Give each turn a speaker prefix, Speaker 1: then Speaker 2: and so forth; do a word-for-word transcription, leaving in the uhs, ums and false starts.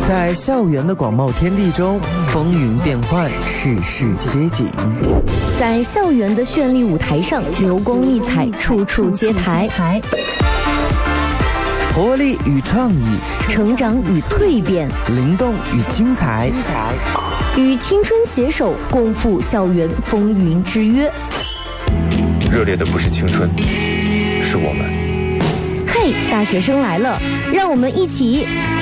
Speaker 1: 在校园的广袤天地中，风云变幻，世事皆景。
Speaker 2: 在校园的绚丽舞台上，流光溢彩，处处皆台。
Speaker 1: 活力与创意，
Speaker 2: 成长与蜕变，
Speaker 1: 灵动与精彩，
Speaker 2: 与青春携手，共赴校园风云之约。
Speaker 3: 热烈的不是青春，是我们。
Speaker 2: 嘿，大学生来了，让我们一起